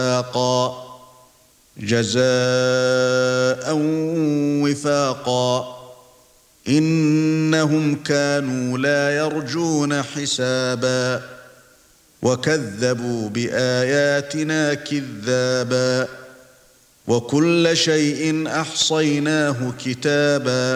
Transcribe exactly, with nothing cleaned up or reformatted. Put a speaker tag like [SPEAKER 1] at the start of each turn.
[SPEAKER 1] جزاء وفاقا إنهم كانوا لا يرجون حسابا وكذبوا بآياتنا كذابا وكل شيء أحصيناه كتابا